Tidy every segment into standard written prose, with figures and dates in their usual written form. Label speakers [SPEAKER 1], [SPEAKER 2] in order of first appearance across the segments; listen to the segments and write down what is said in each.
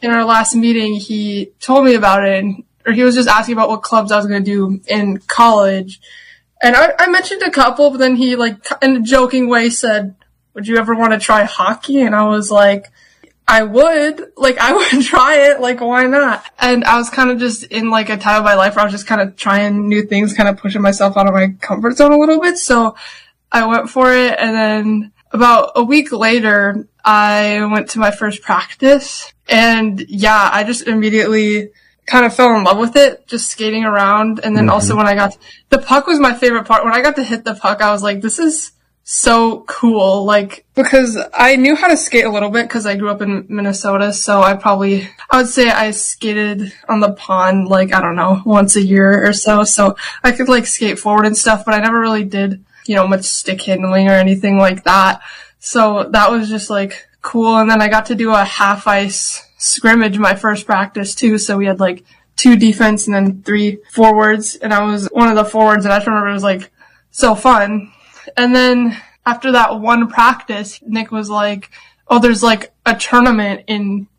[SPEAKER 1] in our last meeting, he told me about it, or he was just asking about what clubs I was going to do in college. And I mentioned a couple, but then he, like, in a joking way said, would you ever want to try hockey? And I was like, I would try it, like, why not? And I was kind of just in, like, a time of my life where I was just kind of trying new things, kind of pushing myself out of my comfort zone a little bit. So I went for it, and then about a week later, I went to my first practice, and yeah, I just immediately kind of fell in love with it, just skating around. And then also when the puck was my favorite part. When I got to hit the puck, I was like, this is so cool, like, because I knew how to skate a little bit because I grew up in Minnesota, so I would say I skated on the pond, like, I don't know, once a year or so I could, like, skate forward and stuff, but I never really did, much stick handling or anything like that. So that was just, like, cool. And then I got to do a half ice scrimmage my first practice too, so we had, like, 2 defense and then 3 forwards, and I was one of the forwards, and I just remember it was, like, so fun. And then after that one practice, Nick was like, oh, there's, like, a tournament in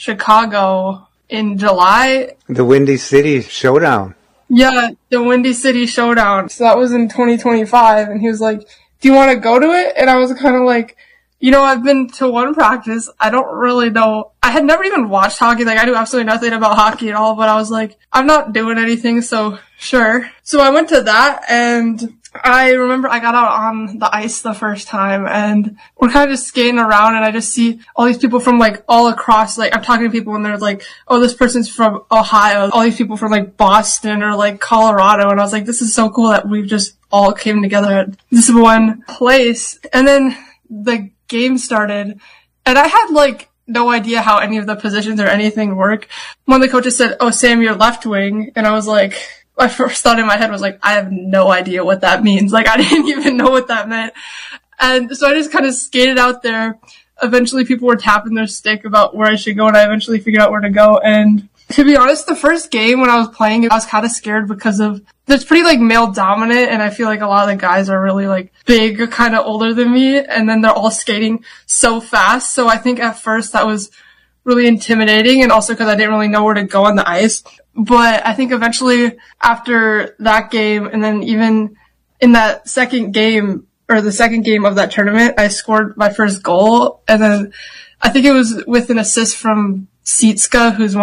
[SPEAKER 1] Chicago in July.
[SPEAKER 2] The Windy City Showdown.
[SPEAKER 1] Yeah, the Windy City Showdown. So that was in 2025, and he was like, do you want to go to it? And I was kind of like, I've been to one practice. I don't really know. I had never even watched hockey. Like, I knew absolutely nothing about hockey at all, but I was like, I'm not doing anything, so sure. So I went to that, and I remember I got out on the ice the first time, and we're kind of just skating around, and I just see all these people from, like, all across, like, I'm talking to people, and they're like, oh, this person's from Ohio, all these people from, like, Boston or, like, Colorado, and I was like, this is so cool that we've just all came together at this one place. And then the game started, and I had, like, no idea how any of the positions or anything work. One of the coaches said, oh, Sam, you're left wing, and I was like, my first thought in my head was like, I have no idea what that means. Like, I didn't even know what that meant. And so I just kind of skated out there. Eventually people were tapping their stick about where I should go, and I eventually figured out where to go. And to be honest, the first game when I was playing, I was kind of scared because it's pretty, like, male dominant, and I feel like a lot of the guys are really, like, big, kind of older than me, and then they're all skating so fast. So I think at first that was really intimidating, and also because I didn't really know where to go on the ice. But I think eventually after that game, and then even in that second game, or the second game of that tournament, I scored my first goal. And then I think it was with an assist from Sietska, who's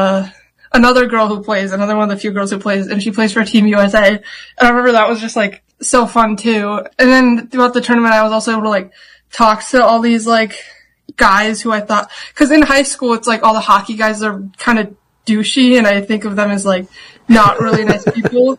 [SPEAKER 1] another girl who plays, another one of the few girls who plays, and she plays for Team USA. And I remember that was just, like, so fun too. And then throughout the tournament, I was also able to, like, talk to all these, like, guys who I thought, cause in high school, it's like all the hockey guys are kind of douchey, and I think of them as, like, not really nice people,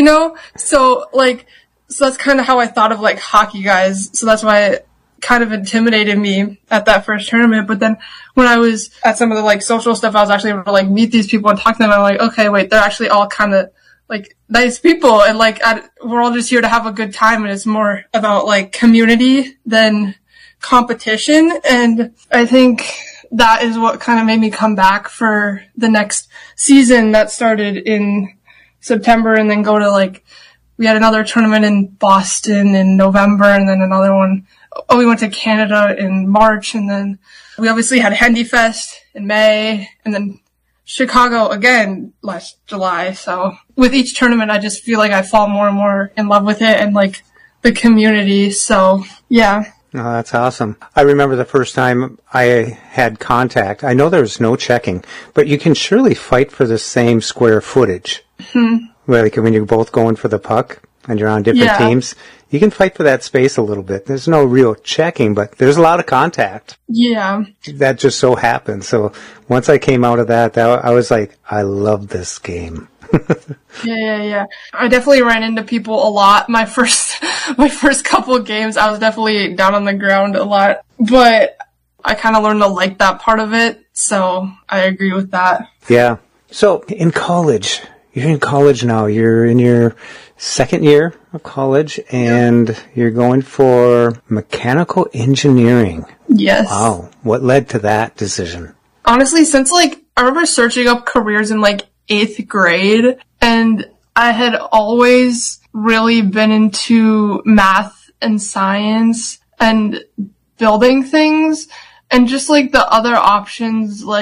[SPEAKER 1] So that's kind of how I thought of, like, hockey guys. So that's why it kind of intimidated me at that first tournament. But then when I was at some of the, like, social stuff, I was actually able to, like, meet these people and talk to them. I'm like, okay, wait, they're actually all kind of, like, nice people, and, like, we're all just here to have a good time, and it's more about, like, community than competition. And I think that is what kind of made me come back for the next season that started in September, and then go to, like, we had another tournament in Boston in November, and then another one. Oh, we went to Canada in March, and then we obviously had Hendy Fest in May, and then Chicago again last July. So with each tournament, I just feel like I fall more and more in love with it and, like, the community. So yeah.
[SPEAKER 2] Oh, that's awesome. I remember the first time I had contact. I know there's no checking, but you can surely fight for the same square footage. Mm-hmm. Like when you're both going for the puck and you're on different teams, you can fight for that space a little bit. There's no real checking, but there's a lot of contact.
[SPEAKER 1] Yeah.
[SPEAKER 2] That just so happened. So once I came out of that, I was like, I love this game.
[SPEAKER 1] Yeah. I definitely ran into people a lot. My first couple of games, I was definitely down on the ground a lot, but I kind of learned to like that part of it. So I agree with that.
[SPEAKER 2] Yeah. So in college, you're in college now. You're in your second year of college, and you're going for mechanical engineering.
[SPEAKER 1] Yes.
[SPEAKER 2] Wow. What led to that decision?
[SPEAKER 1] Honestly, since, like, I remember searching up careers in, like, 8th grade, and I had always really been into math and science and building things, and just, like, the other options, like,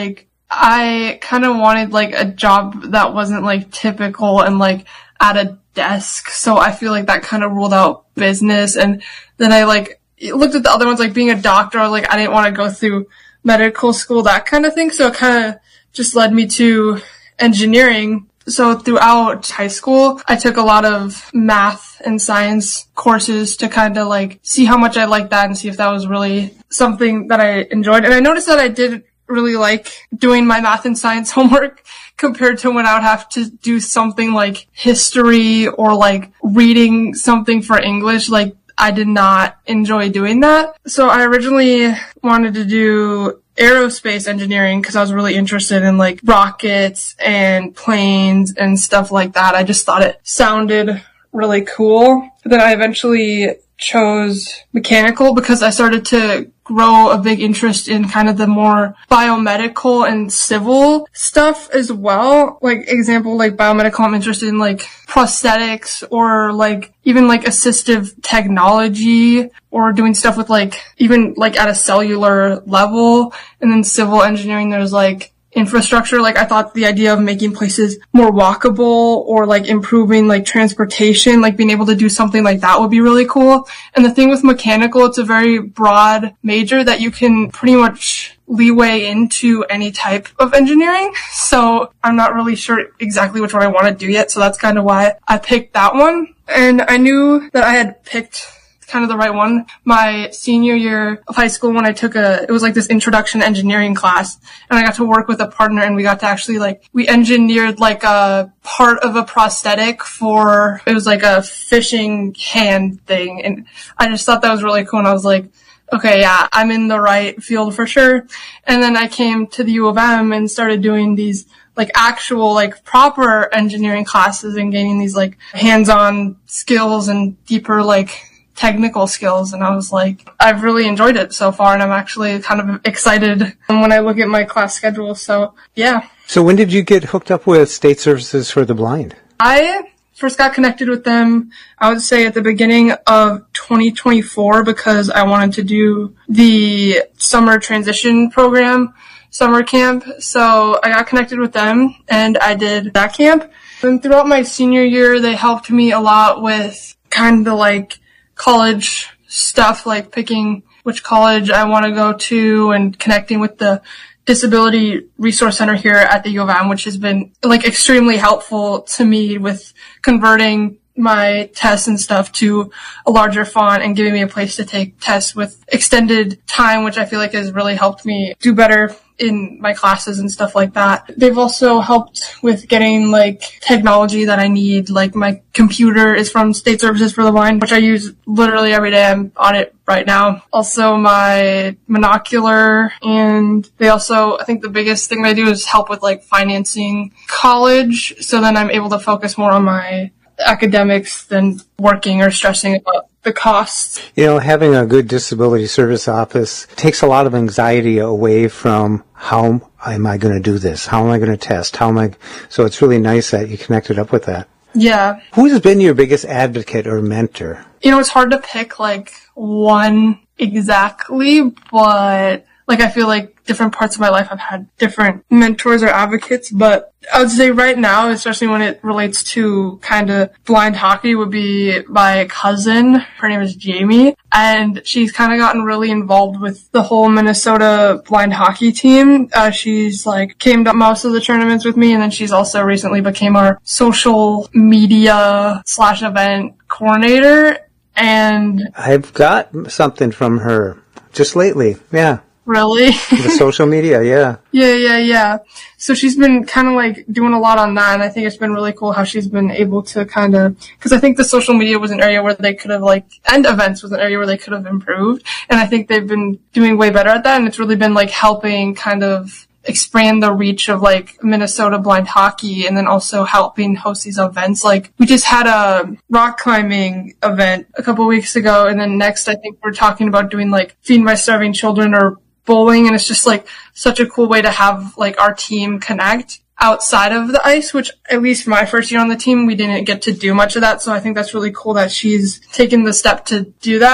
[SPEAKER 1] I kind of wanted like a job that wasn't like typical and like at a desk. So I feel like that kind of ruled out business. And then I like looked at the other ones, like being a doctor, like I didn't want to go through medical school, that kind of thing. So it kind of just led me to engineering. So throughout high school, I took a lot of math and science courses to kind of like see how much I liked that and see if that was really something that I enjoyed. And I noticed that I did really like doing my math and science homework compared to when I would have to do something like history or like reading something for English. Like I did not enjoy doing that. So I originally wanted to do aerospace engineering because I was really interested in like rockets and planes and stuff like that. I just thought it sounded really cool. But then I eventually chose mechanical because I started to grow a big interest in kind of the more biomedical and civil stuff as well. Like example, like biomedical, I'm interested in like prosthetics or like even like assistive technology or doing stuff with like even like at a cellular level. And then civil engineering, there's like infrastructure. Like I thought the idea of making places more walkable or like improving like transportation, like being able to do something like that would be really cool. And the thing with mechanical, it's a very broad major that you can pretty much leeway into any type of engineering. So I'm not really sure exactly which one I want to do yet. So that's kind of why I picked that one. And I knew that I had picked kind of the right one my senior year of high school when I took it was like this introduction to engineering class, and I got to work with a partner, and we got to actually like, we engineered like a part of a prosthetic for, it was like a fishing hand thing, and I just thought that was really cool, and I was like, okay, yeah, I'm in the right field for sure. And then I came to the U of M and started doing these like actual like proper engineering classes and gaining these like hands-on skills and deeper like technical skills, and I was like, I've really enjoyed it so far, and I'm actually kind of excited when I look at my class schedule. So yeah.
[SPEAKER 2] So when did you get hooked up with State Services for the Blind?
[SPEAKER 1] I first got connected with them, I would say at the beginning of 2024, because I wanted to do the summer transition program, summer camp. So I got connected with them and I did that camp. And throughout my senior year, they helped me a lot with kind of like college stuff, like picking which college I want to go to and connecting with the Disability Resource Center here at the U of M, which has been like extremely helpful to me with converting my tests and stuff to a larger font and giving me a place to take tests with extended time, which I feel like has really helped me do better in my classes and stuff like that. They've also helped with getting like technology that I need. Like my computer is from State Services for the Blind, which I use literally every day. I'm on it right now. Also my monocular, and they also, I think the biggest thing they do is help with like financing college. So then I'm able to focus more on my academics than working or stressing about the costs.
[SPEAKER 2] You know, having a good disability service office takes a lot of anxiety away from how am I going to do this? How am I going to test? So it's really nice that you connected up with that.
[SPEAKER 1] Yeah.
[SPEAKER 2] Who has been your biggest advocate or mentor?
[SPEAKER 1] You know, it's hard to pick like one exactly, but like I feel like different parts of my life I've had different mentors or advocates, but I would say right now, especially when it relates to kind of blind hockey, would be my cousin. Her name is Jamie, and she's kind of gotten really involved with the whole Minnesota blind hockey team. She's like came to most of the tournaments with me, and then she's also recently became our social media / event coordinator. And
[SPEAKER 2] I've got something from her just lately. Yeah.
[SPEAKER 1] Really?
[SPEAKER 2] The social media, yeah.
[SPEAKER 1] Yeah. So she's been kind of like doing a lot on that, and I think it's been really cool how she's been able to kind of, because I think the social media was an area where they could have like, and events was an area where they could have improved, and I think they've been doing way better at that, and it's really been like helping kind of expand the reach of like Minnesota blind hockey, and then also helping host these events. Like we just had a rock climbing event a couple weeks ago, and then next I think we're talking about doing like Feed My Starving Children or bowling, and it's just like such a cool way to have like our team connect outside of the ice, which at least my first year on the team, we didn't get to do much of that. So I think that's really cool that she's taken the step to do that.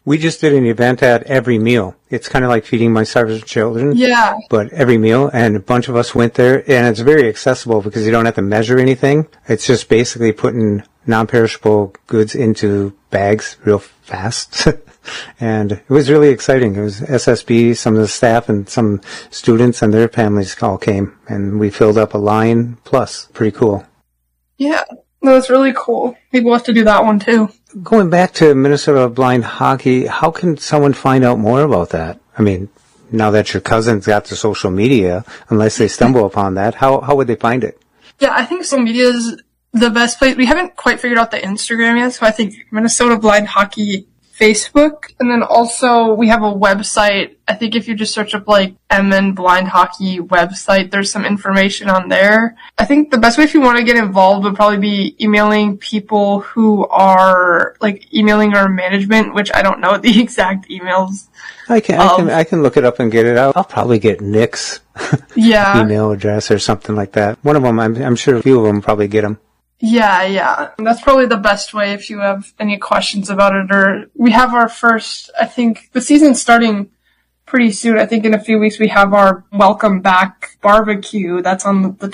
[SPEAKER 2] We just did an event at Every Meal. It's kind of like Feeding My Starving Children.
[SPEAKER 1] Yeah.
[SPEAKER 2] But Every Meal, and a bunch of us went there, and it's very accessible because you don't have to measure anything. It's just basically putting non-perishable goods into bags real fast. And it was really exciting. It was SSB, some of the staff, and some students and their families all came, and we filled up a line plus. Pretty cool.
[SPEAKER 1] Yeah. No, it's really cool. Maybe we'll have to do that one too.
[SPEAKER 2] Going back to Minnesota Blind Hockey, how can someone find out more about that? I mean, now that your cousin's got the social media, unless they stumble upon that, how would they find it?
[SPEAKER 1] Yeah, I think social media is the best place. We haven't quite figured out the Instagram yet, so I think Minnesota Blind Hockey Facebook. And then also we have a website. I think if you just search up like MN Blind Hockey website, there's some information on there. I think the best way if you want to get involved would probably be emailing people who are like emailing our management, which I don't know the exact emails.
[SPEAKER 2] I can look it up and get it out. I'll probably get Nick's email address or something like that. One of them, I'm sure a few of them probably get them.
[SPEAKER 1] Yeah. That's probably the best way if you have any questions about it. Or we have our first, I think the season's starting pretty soon. I think in a few weeks we have our welcome back barbecue. That's on the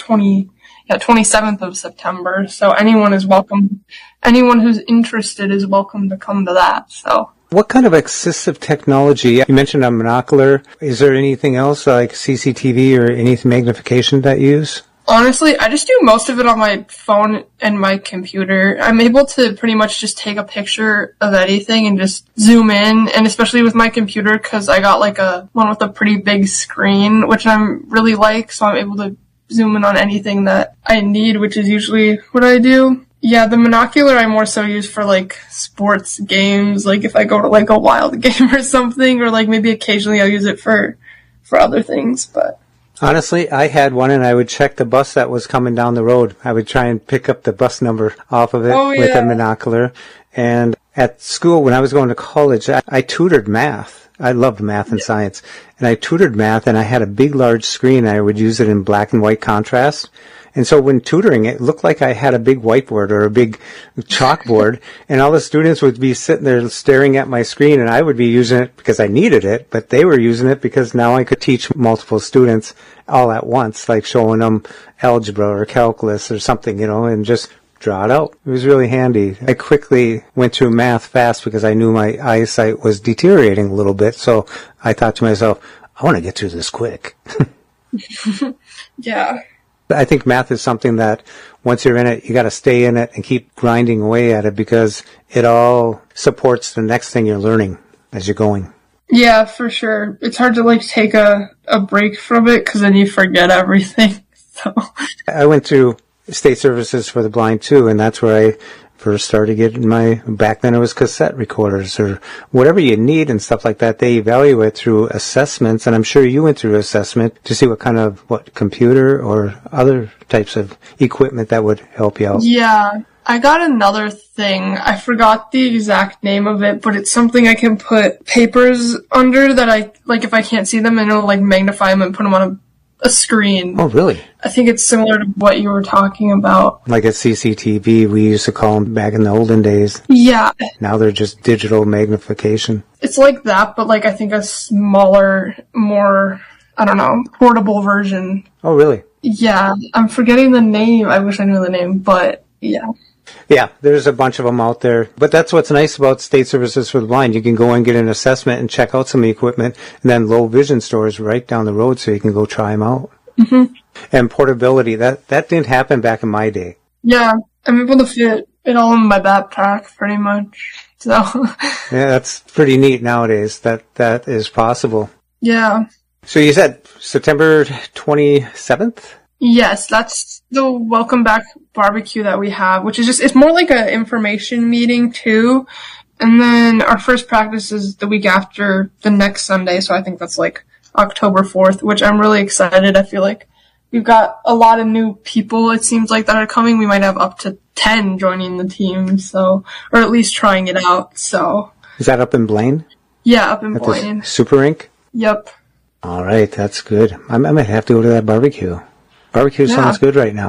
[SPEAKER 1] 27th of September. So anyone is welcome. Anyone who's interested is welcome to come to that. So.
[SPEAKER 2] What kind of assistive technology? You mentioned a monocular. Is there anything else like CCTV or any magnification that you use?
[SPEAKER 1] Honestly, I just do most of it on my phone and my computer. I'm able to pretty much just take a picture of anything and just zoom in, and especially with my computer because I got like one with a pretty big screen, which I'm really like, so I'm able to zoom in on anything that I need, which is usually what I do. Yeah, the monocular I more so use for like sports games, like if I go to like a wild game or something, or like maybe occasionally I'll use it for other things, but.
[SPEAKER 2] Honestly, I had one and I would check the bus that was coming down the road. I would try and pick up the bus number off of it with a monocular. And at school, when I was going to college, I tutored math. I loved math and science. And I tutored math and I had a big, large screen. I would use it in black and white contrast. And so when tutoring, it looked like I had a big whiteboard or a big chalkboard, and all the students would be sitting there staring at my screen, and I would be using it because I needed it, but they were using it because now I could teach multiple students all at once, like showing them algebra or calculus or something, and just draw it out. It was really handy. I quickly went through math fast because I knew my eyesight was deteriorating a little bit, so I thought to myself, I want to get through this quick.
[SPEAKER 1] Yeah.
[SPEAKER 2] I think math is something that once you're in it, you got to stay in it and keep grinding away at it because it all supports the next thing you're learning as you're going.
[SPEAKER 1] Yeah, for sure. It's hard to like take a break from it because then you forget everything. So
[SPEAKER 2] I went through State Services for the Blind too, and that's where I first started getting back then it was cassette recorders or whatever you need and stuff like that. They evaluate through assessments, and I'm sure you went through assessment to see what kind of, computer or other types of equipment that would help you out.
[SPEAKER 1] Yeah, I got another thing. I forgot the exact name of it, but it's something I can put papers under that I, like if I can't see them, and it'll like magnify them and put them on a screen.
[SPEAKER 2] Oh, really?
[SPEAKER 1] I think it's similar to what you were talking about.
[SPEAKER 2] Like a CCTV, we used to call them back in the olden days.
[SPEAKER 1] Yeah.
[SPEAKER 2] Now they're just digital magnification.
[SPEAKER 1] It's like that, but like I think a smaller, more, I don't know, portable version.
[SPEAKER 2] Oh, really?
[SPEAKER 1] Yeah. I'm forgetting the name. I wish I knew the name, but yeah.
[SPEAKER 2] Yeah, there's a bunch of them out there. But that's what's nice about State Services for the Blind. You can go and get an assessment and check out some of the equipment, and then low vision stores right down the road so you can go try them out. Mm-hmm. And portability, that didn't happen back in my day.
[SPEAKER 1] Yeah, I'm able to fit it all in my backpack pretty much. So
[SPEAKER 2] yeah, that's pretty neat nowadays that is possible.
[SPEAKER 1] Yeah.
[SPEAKER 2] So you said September 27th?
[SPEAKER 1] Yes, that's the welcome back barbecue that we have, which is it's more like an information meeting too. And then our first practice is the week after the next Sunday. So I think that's like October 4th, which I'm really excited. I feel like we've got a lot of new people, it seems like, that are coming. We might have up to 10 joining the team. So, or at least trying it out. So.
[SPEAKER 2] Is that up in Blaine?
[SPEAKER 1] Yeah, up in Blaine.
[SPEAKER 2] Super Rink?
[SPEAKER 1] Yep.
[SPEAKER 2] All right. That's good. I might have to go to that barbecue. Barbecue sounds good right now.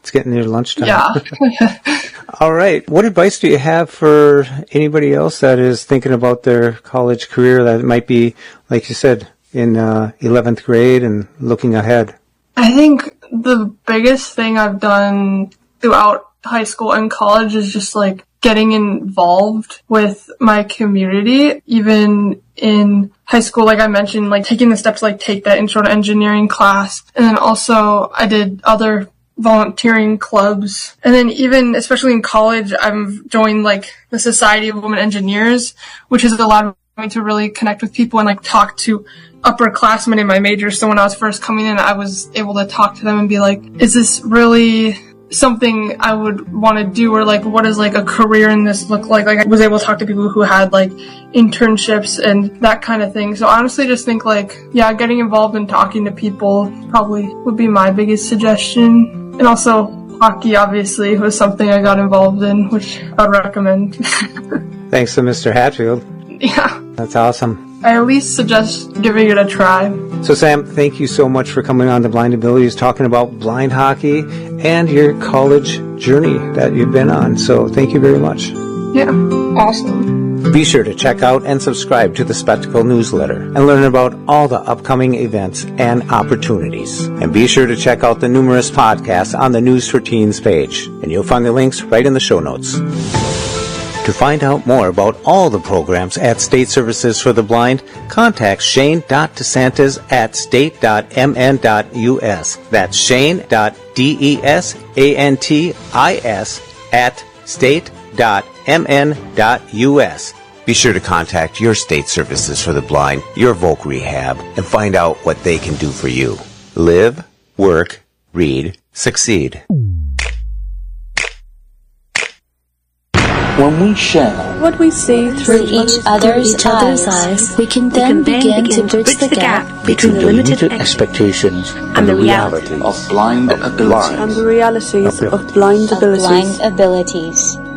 [SPEAKER 2] It's getting near lunchtime.
[SPEAKER 1] Yeah.
[SPEAKER 2] All right. What advice do you have for anybody else that is thinking about their college career that might be, like you said, in 11th grade and looking ahead?
[SPEAKER 1] I think the biggest thing I've done throughout high school and college is just like getting involved with my community. Even in high school, like I mentioned, like taking the steps, like take that intro to engineering class. And then also I did other volunteering clubs. And then even, especially in college, I've joined like the Society of Women Engineers, which has allowed me to really connect with people and like talk to upperclassmen in my major. So when I was first coming in, I was able to talk to them and be like, is this really something I would want to do, or like what does like a career in this look like? Like I was able to talk to people who had like internships and that kind of thing. So I honestly just think like, yeah, getting involved and talking to people probably would be my biggest suggestion. And also hockey obviously was something I got involved in, which I would recommend.
[SPEAKER 2] Thanks to Mr. Hatfield.
[SPEAKER 1] Yeah.
[SPEAKER 2] That's awesome.
[SPEAKER 1] I at least suggest giving it a try.
[SPEAKER 2] So Sam, thank you so much for coming on to Blind Abilities, talking about blind hockey and your college journey that you've been on. So thank you very much.
[SPEAKER 1] Yeah, awesome.
[SPEAKER 2] Be sure to check out and subscribe to the Spectacle newsletter and learn about all the upcoming events and opportunities. And be sure to check out the numerous podcasts on the News for Teens page, and you'll find the links right in the show notes. To find out more about all the programs at State Services for the Blind, contact Shane.DeSantis at state.mn.us. That's Shane.DeSantis at state.mn.us. Be sure to contact your State Services for the Blind, your Voc Rehab, and find out what they can do for you. Live, work, read, succeed.
[SPEAKER 3] When we share
[SPEAKER 4] what we see through
[SPEAKER 5] each other's eyes, we can then begin to bridge the gap
[SPEAKER 3] between the limited expectations and the reality of blind abilities.
[SPEAKER 4] And the realities of blind abilities.